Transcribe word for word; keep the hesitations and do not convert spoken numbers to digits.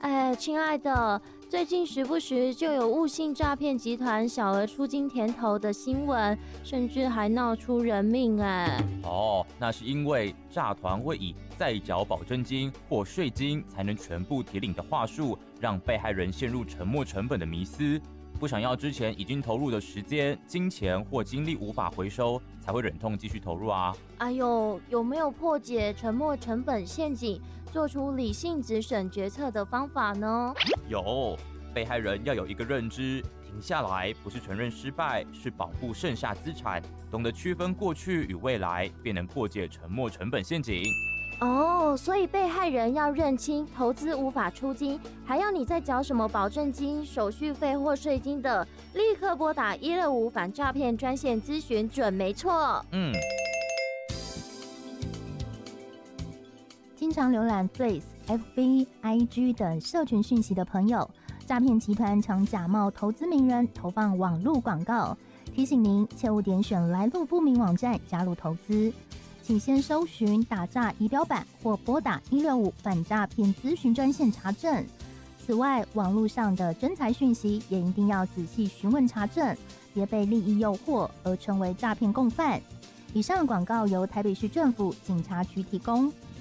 哎，亲爱的，最近时不时就有误信诈骗集团小额出金甜头的新闻，甚至还闹出人命哎。 哦，那是因为诈团会以再缴保证金或税金才能全部提领的话术，让被害人陷入沉没成本的迷思。不想要之前已经投入的时间、金钱或精力无法回收，才会忍痛继续投入啊。 哎呦，有没有破解沉没成本陷阱，做出理性止损决策的方法呢？ 有，被害人要有一个认知，停下来不是承认失败，是保护剩下资产，懂得区分过去与未来，便能破解沉没成本陷阱。 哦，所以被害人要认清投资无法出金，还要你再缴什么保证金、手续费或税金的，立刻拨打一六五反诈骗专线咨询准没错。 嗯。 经常浏览 Face、F B、I G 等社群讯息的朋友，诈骗集团常假冒投资名人投放网络广告，提醒您切勿点选来路不明网站加入投资。请先搜寻打诈仪表板或拨打一六五反诈骗咨询专线查证。此外，网络上的真财讯息也一定要仔细询问查证，别被利益诱惑而成为诈骗共犯。以上广告由台北市政府警察局提供。